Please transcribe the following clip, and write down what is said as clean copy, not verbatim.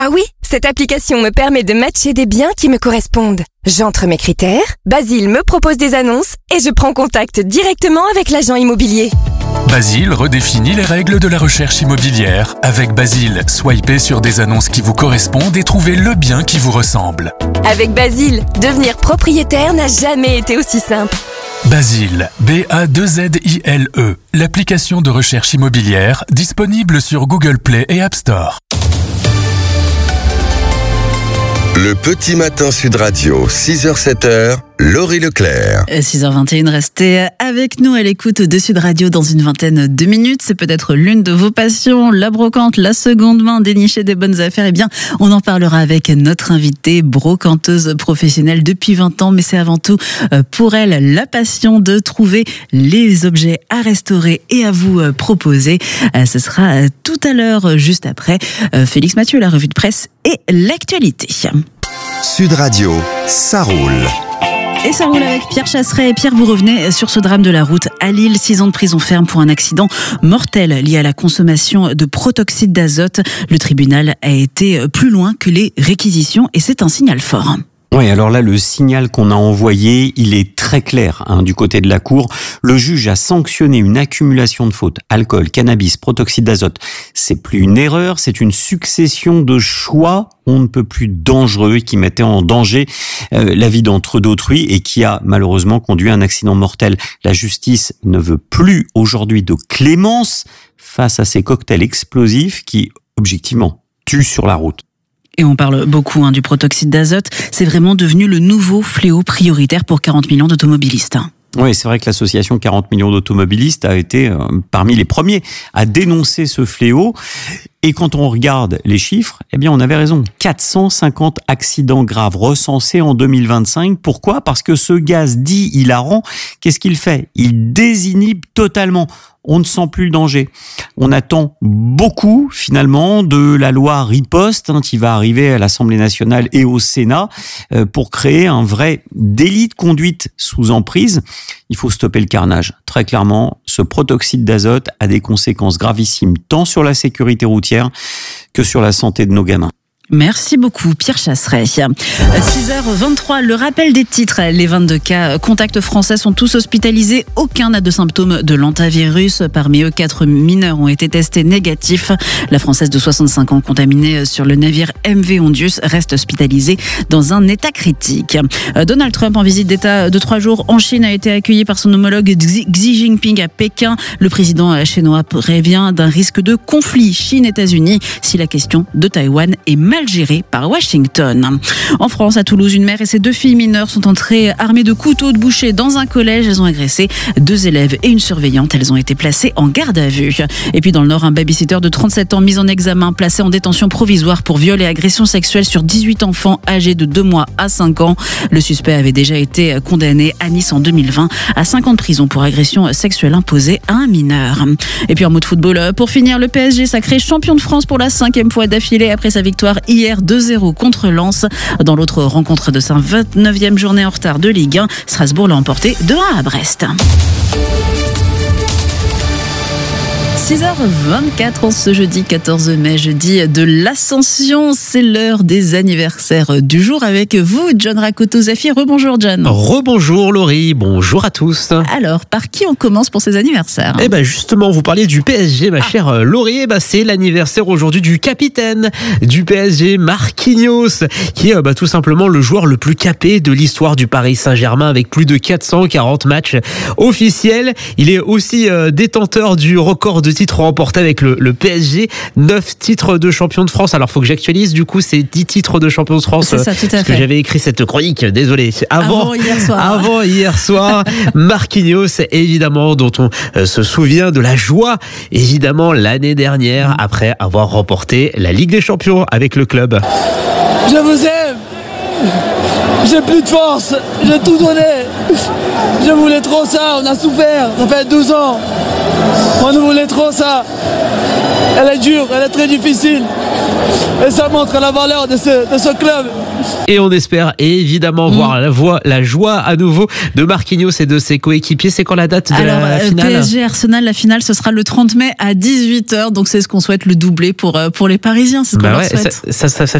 Ah oui, cette application me permet de matcher des biens qui me correspondent. J'entre mes critères, Basile me propose des annonces et je prends contact directement avec l'agent immobilier. Basile redéfinit les règles de la recherche immobilière. Avec Basile, swipez sur des annonces qui vous correspondent et trouvez le bien qui vous ressemble. Avec Basile, devenir propriétaire n'a jamais été aussi simple. Basile, B-A-2-Z-I-L-E, l'application de recherche immobilière disponible sur Google Play et App Store. Le petit matin Sud Radio, 6h-7h, Laurie Leclerc. 6h21, restez avec nous à l'écoute de Sud Radio dans une vingtaine de minutes. C'est peut-être l'une de vos passions, la brocante, la seconde main, dénicher des bonnes affaires. Eh bien, on en parlera avec notre invitée, brocanteuse professionnelle depuis 20 ans. Mais c'est avant tout pour elle la passion de trouver les objets à restaurer et à vous proposer. Ce sera tout à l'heure, juste après Félix Mathieu, la revue de presse et l'actualité. Sud Radio, ça roule. Et ça roule avec Pierre Chasseret. Pierre, vous revenez sur ce drame de la route à Lille. 6 ans de prison ferme pour un accident mortel lié à la consommation de protoxyde d'azote. Le tribunal a été plus loin que les réquisitions et c'est un signal fort. Oui, alors là, le signal qu'on a envoyé, il est très clair du côté de la Cour. Le juge a sanctionné une accumulation de fautes. Alcool, cannabis, protoxyde d'azote. C'est plus une erreur, c'est une succession de choix on ne peut plus dangereux qui mettaient en danger la vie d'autrui et qui a malheureusement conduit à un accident mortel. La justice ne veut plus aujourd'hui de clémence face à ces cocktails explosifs qui, objectivement, tuent sur la route. Et on parle beaucoup du protoxyde d'azote. C'est vraiment devenu le nouveau fléau prioritaire pour 40 millions d'automobilistes. Oui, c'est vrai que l'association 40 millions d'automobilistes a été parmi les premiers à dénoncer ce fléau. Et quand on regarde les chiffres, eh bien, on avait raison. 450 accidents graves recensés en 2025. Pourquoi ? Parce que ce gaz dit hilarant, qu'est-ce qu'il fait ? Il désinhibe totalement. On ne sent plus le danger. On attend beaucoup, finalement, de la loi riposte qui va arriver à l'Assemblée nationale et au Sénat pour créer un vrai délit de conduite sous emprise. Il faut stopper le carnage. Très clairement, ce protoxyde d'azote a des conséquences gravissimes tant sur la sécurité routière que sur la santé de nos gamins. Merci beaucoup, Pierre Chasseret. 6h23, le rappel des titres. Les 22 cas contacts français sont tous hospitalisés. Aucun n'a de symptômes de l'antivirus. Parmi eux, 4 mineurs ont été testés négatifs. La Française de 65 ans contaminée sur le navire MV Ondius reste hospitalisée dans un état critique. Donald Trump, en visite d'État de 3 jours en Chine, a été accueilli par son homologue Xi Jinping à Pékin. Le président chinois prévient d'un risque de conflit Chine-États-Unis si la question de Taïwan est mal gérée par Washington. En France, à Toulouse, une mère et ses 2 filles mineures sont entrées armées de couteaux de boucher dans un collège. Elles ont agressé 2 élèves et une surveillante. Elles ont été placées en garde à vue. Et puis dans le Nord, un babysitter de 37 ans mis en examen, placé en détention provisoire pour viol et agression sexuelle sur 18 enfants âgés de 2 mois à 5 ans. Le suspect avait déjà été condamné à Nice en 2020 à 5 ans de prison pour agression sexuelle imposée à un mineur. Et puis en mode football, pour finir, le PSG sacré champion de France pour la 5e fois d'affilée après sa victoire hier 2-0 contre Lens. Dans l'autre rencontre de sa 29e journée en retard de Ligue 1, Strasbourg l'a emporté 2-1 à Brest. 6h24 en ce jeudi 14 mai, jeudi de l'Ascension. C'est l'heure des anniversaires du jour avec vous, John Rakoto-Zafir. Rebonjour John. Rebonjour Laurie, bonjour à tous. Alors, par qui on commence pour ces anniversaires ? Eh ben justement, vous parliez du PSG, ma chère Laurie. C'est l'anniversaire aujourd'hui du capitaine du PSG, Marquinhos, qui est tout simplement le joueur le plus capé de l'histoire du Paris Saint-Germain avec plus de 440 matchs officiels. Il est aussi détenteur du record de titres remportés avec le PSG, 9 titres de champion de France. Alors, il faut que j'actualise, du coup, c'est 10 titres de champion de France. C'est ça, tout à fait. Parce que j'avais écrit cette chronique, désolé. Avant hier soir, Marquinhos, évidemment, dont on se souvient de la joie, évidemment, l'année dernière, après avoir remporté la Ligue des Champions avec le club. Je vous aime. J'ai plus de force, j'ai tout donné. Je voulais trop ça, on a souffert, ça fait 12 ans. On nous voulait trop ça. elle est dure, elle est très difficile. Et ça montre la valeur de ce club. Et on espère évidemment voir la joie à nouveau de Marquinhos et de ses coéquipiers. C'est quand la date de la finale? PSG Arsenal, la finale, ce sera le 30 mai à 18h. Donc c'est ce qu'on souhaite, le doublé pour les Parisiens. C'est ce qu'on leur souhaite. Ça